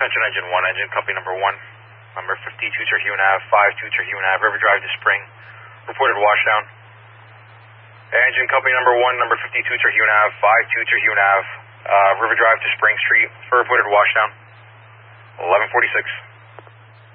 Attention engine 1, engine company number 1. Number 52 Terhune Ave, 52 Terhune Ave, River Drive to Spring. Reported washdown. Engine company number 1, number 52 Terhune Ave, 52 Terhune Ave, River Drive to Spring Street for reported washdown. 1146.